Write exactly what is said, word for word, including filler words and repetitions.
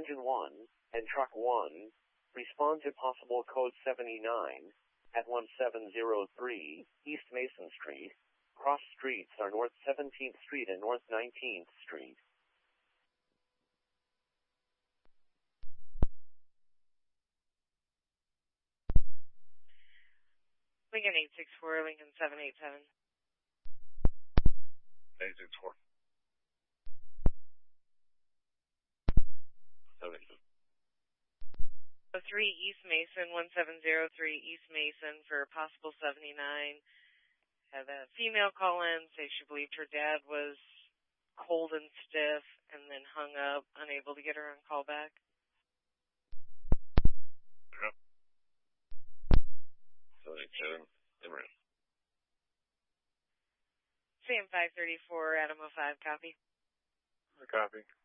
Engine one and Truck one, respond to possible code seventy-nine at one seven zero three East Mason Street. Cross streets are North seventeenth Street and North nineteenth Street. Lincoln eight six four, Lincoln seven eight seven. eight six four. seven eight seven. three East Mason, one seven zero three East Mason for possible seventy-nine. Had a female call in, say she believed her dad was cold and stiff, and then hung up, unable to get her on call back. Yep. seven eight seven, Imran. Sam five thirty-four, Adam oh five, copy. Copy.